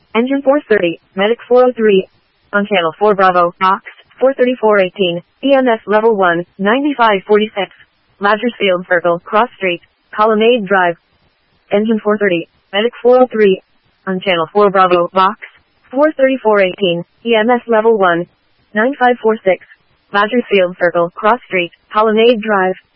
Engine 430, Medic 403. On channel 4 Bravo, box 43418, EMS level 1, 9546. Laddersfield Circle, Cross Street, Colonnade Drive. Engine 430, Medic 403. On channel 4 Bravo, box 43418, EMS level 1, 9546. Laddersfield Circle, Cross Street, Colonnade Drive.